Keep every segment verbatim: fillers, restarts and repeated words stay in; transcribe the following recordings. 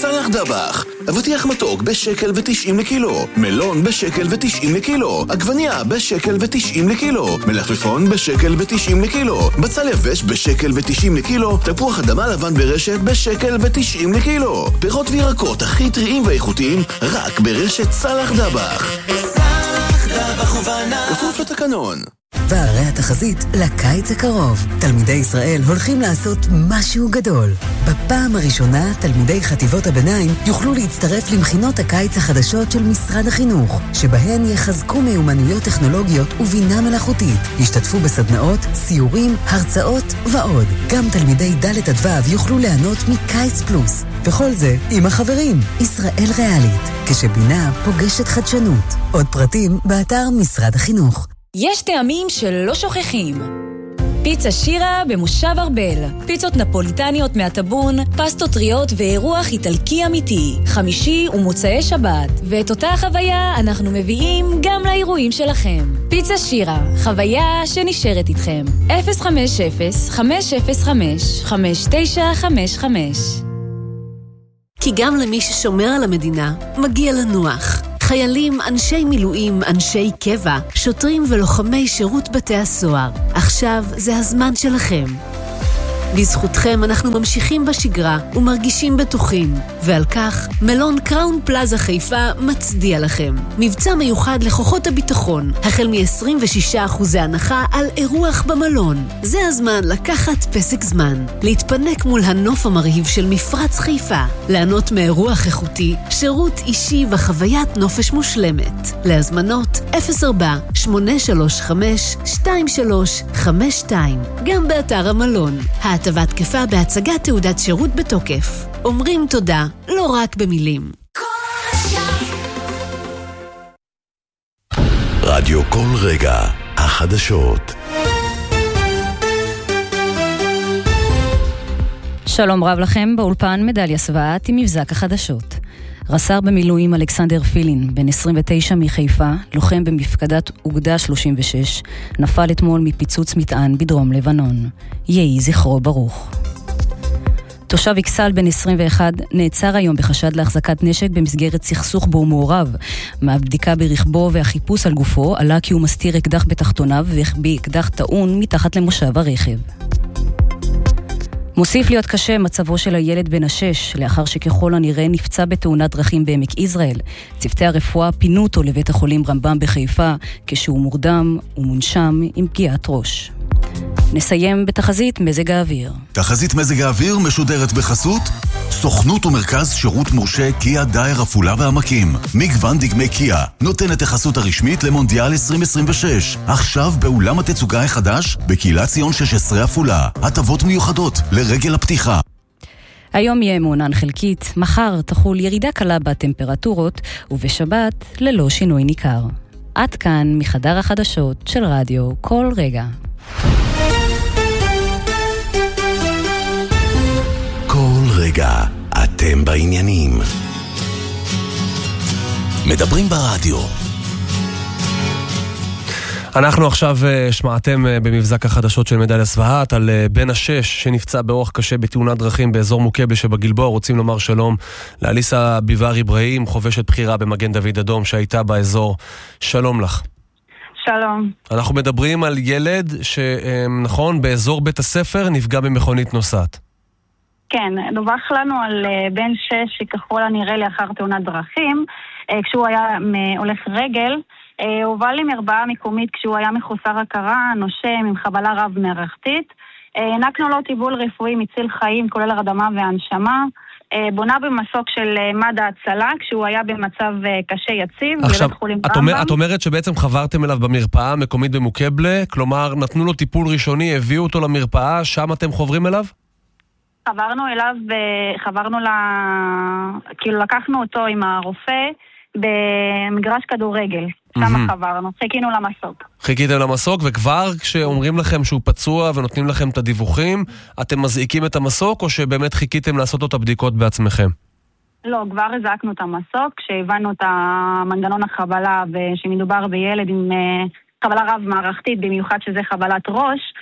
סלח דבח, אבטיח מתוק בשקל ותשעים לקילו, מלון בשקל ותשעים לקילו, עגבניה בשקל ותשעים לקילו, מלפפון בשקל ותשעים לקילו, בצל יבש בשקל ותשעים לקילו, תפוח אדמה לבן ברשת בשקל ותשעים לקילו. פירות וירקות הכי טריים ואיכותיים רק ברשת סלח דבח. סלח דבח ובנה כפוף לתקנון. והרי התחזית לקיץ הקרוב. תלמידי ישראל הולכים לעשות משהו גדול. בפעם הראשונה, תלמידי חטיבות הביניים יוכלו להצטרף למכינות הקיץ החדשות של משרד החינוך, שבהן יחזקו מיומנויות טכנולוגיות ובינה מלאכותית. ישתתפו בסדנאות, סיורים, הרצאות ועוד. גם תלמידי ד' עד ו' יוכלו ליהנות מקיץ פלוס. וכל זה עם החברים. ישראל ריאלית, כשבינה פוגשת חדשנות. עוד פרטים באתר משרד החינוך. יש טעמים שלא שוכחים. פיצה שירה במושב ארבל. פיצות נפוליטניות מהטבון, פסטות טריות ואירוח איטלקי אמיתי. חמישי ומוצאי שבת. ואת אותה החוויה אנחנו מביאים גם לאירועים שלכם. פיצה שירה, חוויה שנשארת איתכם. אפס חמש אפס חמש אפס חמש חמש תשע חמש חמש. כי גם למי ששומר על המדינה מגיע לנוח. חיילים, אנשי מילואים, אנשי קבע, שוטרים ולוחמי שירות בתי הסוהר. עכשיו זה הזמן שלכם. בזכותכם אנחנו ממשיכים בשגרה ומרגישים בטוחים, ועל כך מלון קראון פלאזה חיפה מצדיע לכם. מבצע מיוחד לכוחות הביטחון, החל מ-עשרים ושישה אחוז הנחה על אירוח במלון. זה הזמן לקחת פסק זמן, להתפנק מול הנוף המרהיב של מפרץ חיפה, לענות מאירוח איכותי, שירות אישי וחוויית נופש מושלמת. להזמנות אפס ארבע שמונה שלוש חמש שתיים שלוש חמש שתיים, גם באתר המלון. ההטבה תקפה בהצגת תעודת שירות בתוקף. אומרים תודה, לא רק במילים. רדיו כל רגע, החדשות. שלום רב לכם, באולפן מדליה סבעת עם מבזק החדשות. רס"ר במילואים אלכסנדר פילין, בן עשרים ותשע מחיפה, לוחם במפקדת אוגדה שלושים ושש, נפל אתמול מפיצוץ מטען בדרום לבנון. יהי זכרו ברוך. תושב אכסל בן עשרים ואחת נעצר היום בחשד להחזקת נשק במסגרת סכסוך בו מעורב. מהבדיקה ברכבו והחיפוש על גופו עלה כי הוא מסתיר אקדח בתחתוניו והחביא אקדח טעון מתחת למושב הרכב. מוסיף להיות קשה מצבו של הילד בן השש, לאחר שככל הנראה נפצע בתאונת דרכים בעמק יזרעאל. צוותי הרפואה פינו אותו לבית החולים רמב"ם בחיפה, כשהוא מורדם ומונשם עם פגיעת ראש. נסיים בתחזית מזג האוויר. תחזית מזג האוויר משודרת בחסות סוכנות ומרכז שירות מורשה קיה דייר עפולה והעמקים. מגוון דגמי קיה נותן את החסות הרשמית למונדיאל עשרים עשרים ושש. עכשיו באולם התצוגה החדש בקהילת ציון שש עשרה עפולה. הטבות מיוחדות לרגל הפתיחה. היום יהיה מעונן חלקית, מחר תחול ירידה קלה בטמפרטורות, ובשבת ללא שינוי ניכר. עד כאן מחדר החדשות של רדיו כל רגע. כל רגע אתם בעניינים. מדברים ברדיו. אנחנו עכשיו שמעתם במבזק החדשות של מדליה סבעת על בן השש שנפצע באורח קשה בתאונת דרכים באזור מוקבל שבגלבוע. רוצים לומר שלום לאליסה ביבר איברהים, חובשת בחירה במגן דוד אדום שהייתה באזור. שלום לך. שלום. אנחנו מדברים על ילד שנכון באזור בית הספר נפגע במכונית נוסעת. כן, דווח לנו על בן שש שככל הנראה לאחר תאונת דרכים, כשהוא היה הולך רגל, הובל למרפאה מקומית כשהוא היה מחוסר הכרה, נושם עם חבלה רב מערכתית. הענקנו לו טיפול רפואי מציל חיים, כולל הרדמה והנשמה. בונה במסוק של מד"א הצלה, כשהוא היה במצב קשה יציב. עכשיו, את, אומר, את אומרת שבעצם חברתם אליו במרפאה המקומית במוקבלה, כלומר נתנו לו טיפול ראשוני, הביאו אותו למרפאה, שם אתם חוברים אליו? חברנו אליו, חברנו ל... כאילו לקחנו אותו עם הרופא במגרש כדורגל. שם חברנו, חיכינו למסוק. חיכיתם למסוק, וכבר כשאומרים לכם שהוא פצוע ונותנים לכם את הדיווחים, אתם מזעיקים את המסוק, או שבאמת חיכיתם לעשות את הבדיקות בעצמכם? לא, כבר הזעקנו את המסוק, כשהבנו את המנגנון החבלה, ושמדובר בילד עם חבלה רב מערכתית, במיוחד שזה חבלת ראש,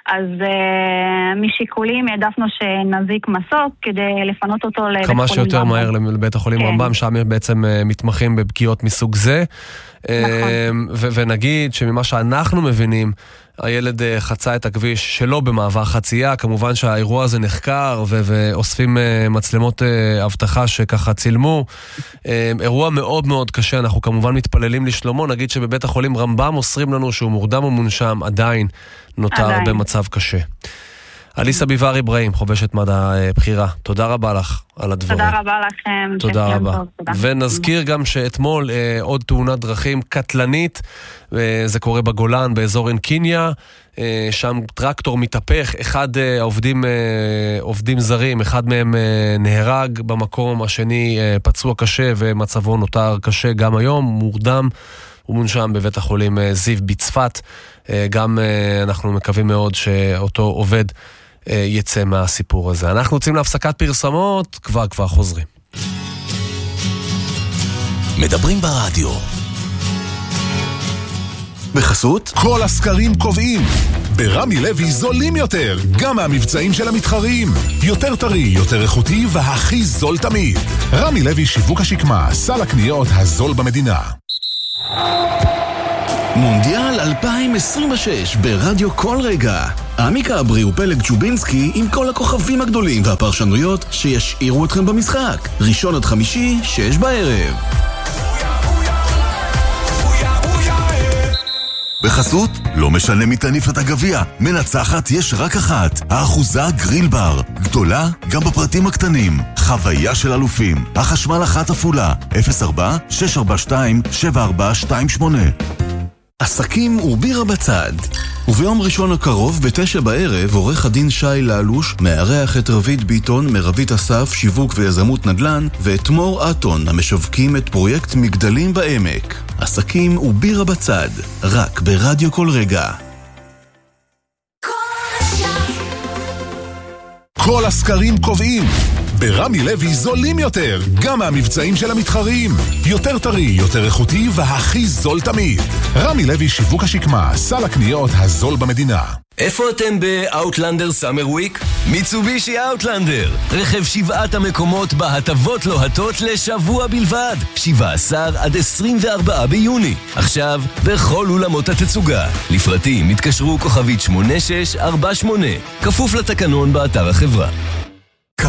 אז uh, משיקולים העדפנו שנזיק מסוק כדי לפנות אותו לבית חולים רמב"ם. כמה שיותר מהר לבית החולים כן. רמב"ם, שם בעצם uh, מתמחים בפגיעות מסוג זה. נכון. Uh, ו- ונגיד שממה שאנחנו מבינים, הילד uh, חצה את הכביש שלא במעבר חצייה, כמובן שהאירוע הזה נחקר ו- ואוספים uh, מצלמות uh, אבטחה שככה צילמו. Uh, אירוע מאוד מאוד קשה, אנחנו כמובן מתפללים לשלומו, נגיד שבבית החולים רמב"ם מוסרים לנו שהוא מורדם ומונשם, עדיין נותר עדיין. במצב קשה. אליסה ביבר איברהים, חובשת מדע בחירה, תודה רבה לך על הדברים. תודה רבה לכם. תודה רבה. תודה. ונזכיר גם שאתמול אה, עוד תאונת דרכים קטלנית, אה, זה קורה בגולן, באזור אנקיניה, אה, שם טרקטור מתהפך, אחד אה, עובדים, אה, עובדים זרים, אחד מהם אה, נהרג במקום, השני אה, פצוע קשה ומצבו נותר קשה גם היום, מורדם ומונשם בבית החולים אה, זיו בצפת. אה, גם אה, אנחנו מקווים מאוד שאותו עובד יצא מהסיפור הזה. אנחנו רוצים להפסקת פרסמות, כבר כבר חוזרים. מדברים ברדיו. בחסות? כל הסקרים קובעים. ברמי לוי זולים יותר, גם מהמבצעים של המתחרים. יותר טרי, יותר איכותי והכי זול תמיד. רמי לוי שיווק השקמה, סל הקניות הזול במדינה. מונדיאל אלפיים עשרים ושש ברדיו כל רגע. עמיקה אברי ופלג צ'ובינסקי עם כל הכוכבים הגדולים והפרשנויות שישאירו אתכם במשחק. ראשון עד חמישי, שש בערב. בחסות, לא משנה מי תניף את הגביע, מנצחת יש רק אחת, האחוזה גריל בר. גדולה גם בפרטים הקטנים. חוויה של אלופים. החשמל אחת אפולה, אפס ארבע שש ארבע שתיים שבע ארבע שתיים שמונה. עסקים ובירה בצד. וביום ראשון הקרוב בתשע בערב עורך הדין שי לאלוש מארח את רבית ביטון מרבית אסף שיווק ויזמות נדל"ן ואת מור אטון המשווקים את פרויקט מגדלים בעמק. עסקים ובירה בצד, רק ברדיו כל רגע. כל הסקרים קובעים. ברמי לוי זולים יותר, גם מהמבצעים של המתחרים. יותר טרי, יותר איכותי והכי זול תמיד. רמי לוי שיווק השקמה, סל הקניות הזול במדינה. איפה אתם באוטלנדר סאמר וויק? מיצובישי אוטלנדר, רכב שבעת המקומות בהטבות לוהטות לשבוע בלבד, שבעה עשר עד עשרים וארבעה ביוני. עכשיו בכל אולמות התצוגה. לפרטים התקשרו כוכבית שמונה שש ארבע שמונה, כפוף לתקנון באתר החברה.